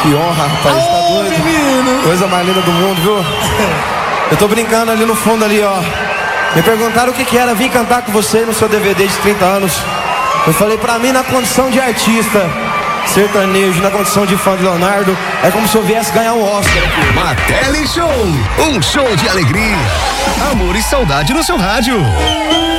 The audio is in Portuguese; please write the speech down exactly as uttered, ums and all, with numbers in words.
Que honra, rapaz, Aô, tá doido? Menino. Coisa mais linda do mundo, viu? Eu tô brincando ali no fundo ali, ó. Me perguntaram o que que era vir cantar com você no seu D V D de trinta anos. Eu falei, pra mim, na condição de artista sertanejo, na condição de fã de Leonardo, é como se eu viesse ganhar um Oscar aqui. Martelli Show, um show de alegria, amor e saudade no seu rádio.